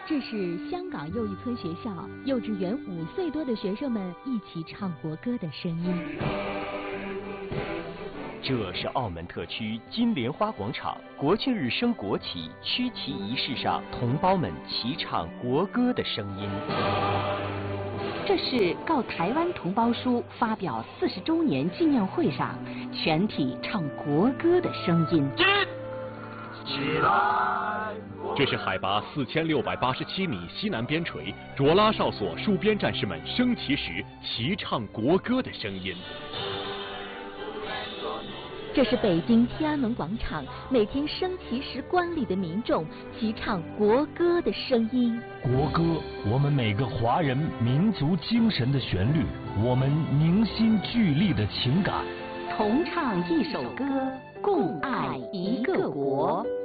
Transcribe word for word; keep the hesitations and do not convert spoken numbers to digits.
这是香港又一村学校幼稚园五岁多的学生们一起唱国歌的声音。 这是澳门特区金莲花广场国庆日升国旗区旗仪式上同胞们齐唱国歌的声音。 这是告台湾同胞书发表四十周年纪念会上全体唱国歌的声音。 起来！ 这是海拔四千六百八十七米西南边陲卓拉哨所戍边战士们升旗时齐唱国歌的声音。 这是北京天安门广场每天升旗时观礼的民众齐唱国歌的声音。 国歌，我们每个华人民族精神的旋律，我们凝心聚力的情感。 同唱一首歌，共爱一个国。